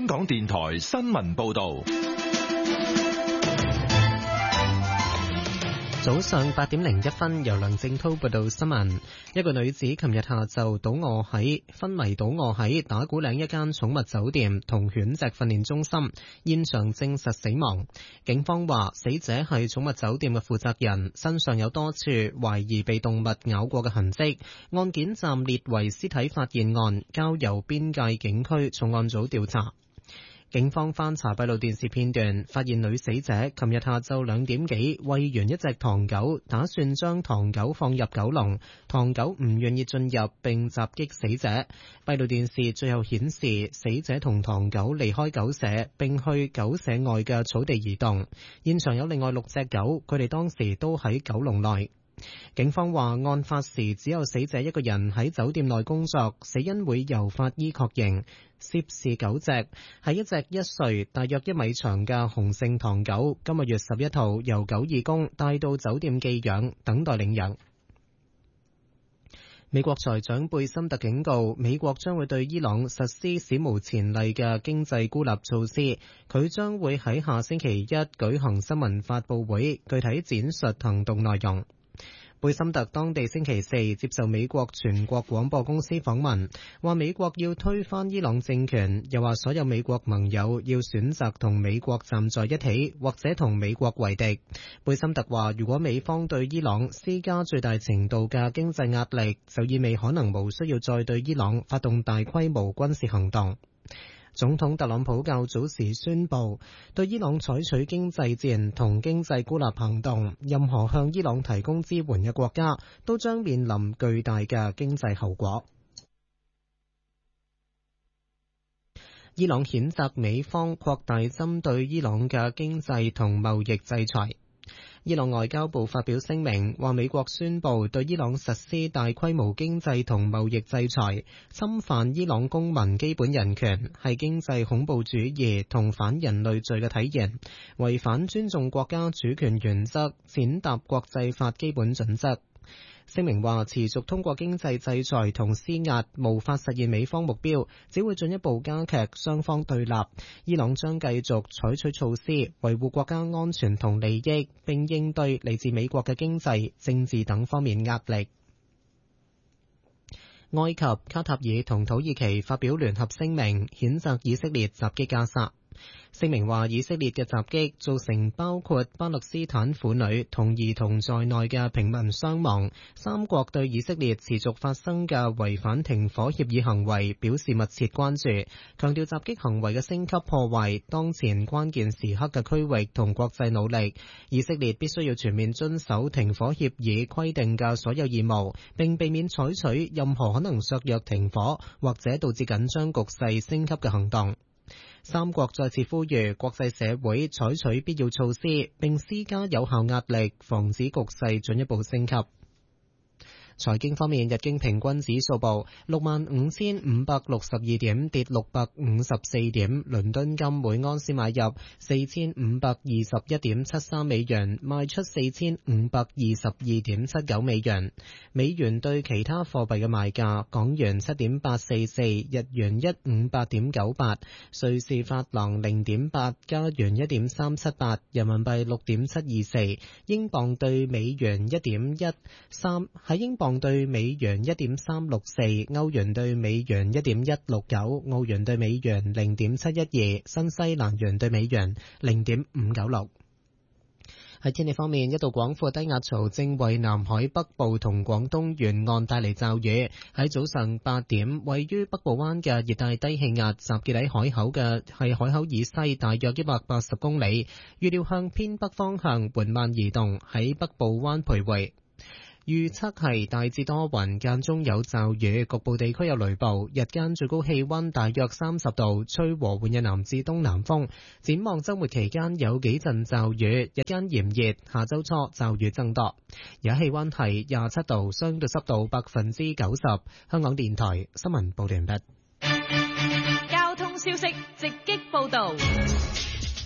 港電台新聞報道。 早上8點01分，由梁正濤報道新聞。一個女子琴日下晝昏迷倒卧喺打鼓嶺一間寵物酒店同犬隻訓練中心，現場證實死亡。警方話，死者係寵物酒店嘅負責人，身上有多處懷疑被動物咬過嘅痕跡。案件暫列為屍體發現案，交由邊界警區重案組調查。警方翻查閉路電視片段，發現女死者琴日下晝2點幾餵完一隻唐狗，打算將唐狗放入狗籠，唐狗唔願意進入並襲擊死者。閉路電視最後顯示，死者同唐狗離開狗舍並去狗舍外嘅草地移動。現場有另外6隻狗，佢哋當時都喺狗籠內。警方話，案發時只有死者一個人喺酒店內工作，死因會由法醫確認。涉事狗隻係一隻1歲、大約1米長嘅雄性唐狗，今個月11號由狗義工帶到酒店寄養，等待領養。美國財長貝森特警告，美國將會對伊朗實施史無前例嘅經濟孤立措施。佢將會喺下星期一舉行新聞發佈會，具體展述行動內容。貝森特當地星期4接受美國全國廣播公司訪問，話美國要推翻伊朗政權，又話所有美國盟友要選擇同美國站在一起，或者同美國為敵。貝森特話，如果美方對伊朗施加最大程度嘅經濟壓力，就意味可能無需要再對伊朗發動大規模軍事行動。總統特朗普較早時宣布，對伊朗採取經濟戰同經濟孤立行動，任何向伊朗提供支援嘅國家都將面臨巨大嘅經濟後果。伊朗譴責美方擴大針對伊朗嘅經濟同貿易制裁。伊朗外交部發表聲明，話美國宣布對伊朗實施大規模經濟同貿易制裁，侵犯伊朗公民基本人權，係經濟恐怖主義同反人類罪嘅體現，違反尊重國家主權原則，踐踏國際法基本準則。聲明話，持續通過經濟制裁同施壓無法實現美方目標，只會進一步加劇雙方對立。伊朗將繼續採取措施維護國家安全同利益，並應對嚟自美國嘅經濟、政治等方面壓力。埃及、卡塔爾同土耳其發表聯合聲明，譴責以色列襲擊加沙。聲明話，以色列嘅襲擊造成包括巴勒斯坦婦女同兒童在內嘅平民傷亡。三國對以色列持續發生嘅違反停火協議行為表示密切關注，強調襲擊行為嘅升級破壞當前關鍵時刻嘅區域同國際努力。以色列必須要全面遵守停火協議規定嘅所有義務，並避免採取任何可能削弱停火或者導致緊張局勢升級嘅行動。三國再次呼籲國際社會採取必要措施，並施加有效壓力，防止局勢進一步升級。財經方面，日經平均指數報65,562點，跌654點。倫敦金每盎司買入4521.73美元，賣出4522.79美元。美元對其他貨幣嘅賣價：港元7.844，日元158.98，瑞士法郎0.8，加元1.378，人民幣6.724，英鎊對美元1.13，喺英鎊對美元1.364，歐元對美元1.169，澳元對美元0.712，新西蘭元對美元0.596。喺天氣方面，一道廣闊低壓槽正為南海北部同廣東沿岸帶嚟驟雨。喺早上8點，位於北部灣嘅熱帶低氣壓集結喺海口以西大約180公里，預料向偏北方向緩慢移動，喺北部灣徘徊。預測係大致多雲，間中有驟雨，局部地區有雷暴。日間最高氣溫大約30度，吹和緩嘅南至東南風。展望週末期間有幾陣驟雨，日間炎熱，下週初驟雨增多。而家氣溫係27度，相對濕度90%。香港電台新聞報道完畢。 交通消息直擊報道。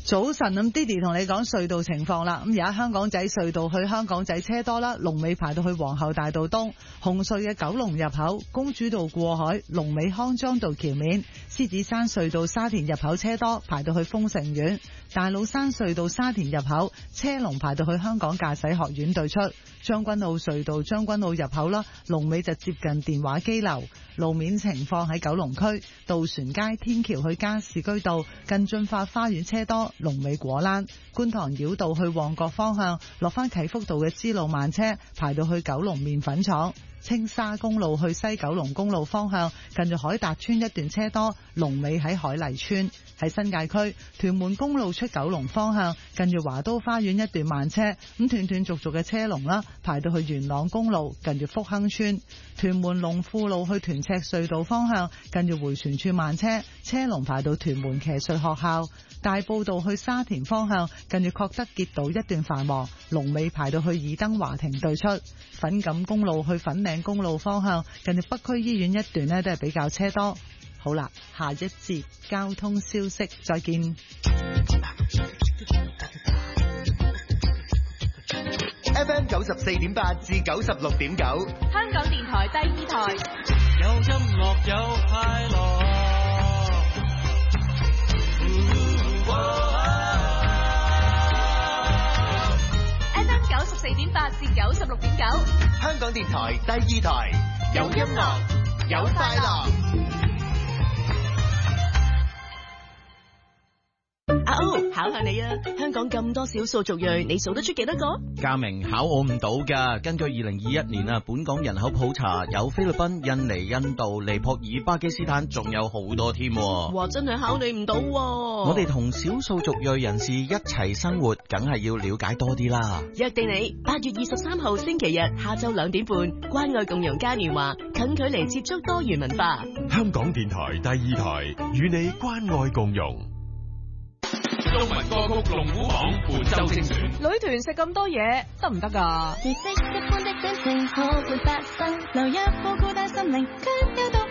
早晨咁 Diddy 同你講隧道情況啦。咁而家香港仔隧道去香港仔車多啦，龍尾排到去皇后大道東。紅隧嘅九龍入口公主道過海，龍尾康莊道橋面。獅子山隧道沙田入口車多，排到去豐盛苑。大老山隧道沙田入口車龍排到去香港駕駛學院對出。將軍澳隧道將軍澳入口啦，龍尾就接近電話機樓。路面情況喺九龍區渡船街天橋去加士居道近駿發花園車多，龍尾果欄。觀塘繞道去旺角方向落返啟福道嘅支路慢車排到去九龍麵粉廠。青沙公路去西九龍公路方向近住海達村一段車多，龍尾喺海麗村。喺新界區屯門公路出九龍方向近住華都花園一段慢車，咁斷斷續續嘅車龍啦，排到去元朗公路近住福亨村。屯門龍富路去屯赤隧道方向近住回旋處慢車，車龍排到屯門騎術學校。大埔道去沙田方向近住確德傑道一段繁忙，龍尾排到去爾登華庭對出。粉錦公路去粉嶺公路方向近住北區醫院一段呢都係比較車多。好啦，下一節交通消息再見。 FM 94.8至96.9， 香港電台第二台。 有音樂有快樂。 FM 94.8至96.9， 香港電台第二台，有音樂有快樂。 阿歐，考下你啊！香港咁多少數族裔，你數得出幾多個？ 嘉明，考我唔到噶。根據2021年啊，本港人口普查有菲律賓、印尼、印度、尼泊爾、巴基斯坦，仲有好多添。 哇，真係考你唔到。 我哋同少數族裔人士一齊生活，梗係要了解多啲啦。 約定你8月23號星期日下晝2點半，關愛共融嘉年華，近距離接觸多元文化。 香港電台第二台，與你關愛共融。中文歌曲龍虎榜本周精選， 女團食咁多嘢得唔得㗎？ 儀式一般的感情可會發生？留一顆孤單心靈，卻有到